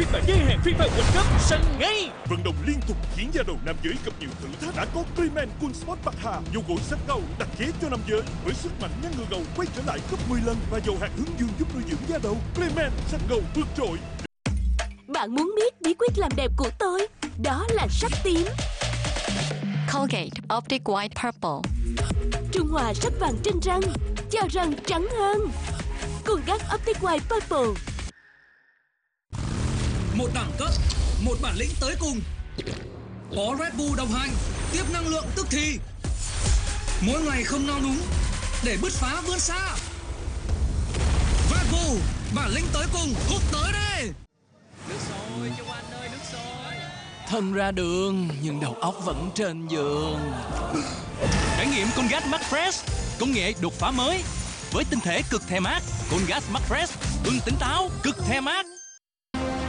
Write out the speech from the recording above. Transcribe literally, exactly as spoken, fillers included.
phiên bản giới hạn FIFA World Cup săn ngay. Vận động liên tục khiến da đầu nam giới gặp nhiều thử thách. Đã có Clayman Cool Sport bạc hà, dầu gội sạch gầu đặc chế cho nam giới với sức mạnh ngăn ngừa gầu quay trở lại gấp mười lần và dầu hạt hướng dương giúp nuôi dưỡng da đầu. Clayman sạch gầu vượt trội. Bạn muốn biết bí quyết làm đẹp của tôi? Đó là sắc tím. Colgate Optic White Purple. Trung hòa sắc vàng trên răng, cho răng trắng hơn. Colgate Optic White Purple. Một đẳng cấp, một bản lĩnh tới cùng. Có Red Bull đồng hành, tiếp năng lượng tức thì. Mỗi ngày không nao núng, để bứt phá vươn xa. Red Bull, bản lĩnh tới cùng, hút tới đi. Nước sôi cho anh ơi, nước sôi. Thân ra đường nhưng đầu óc vẫn trên giường. Trải nghiệm Colgate Max Fresh, công nghệ đột phá mới với tinh thể cực the mát. Colgate Max Fresh, hương tỉnh táo, cực the mát.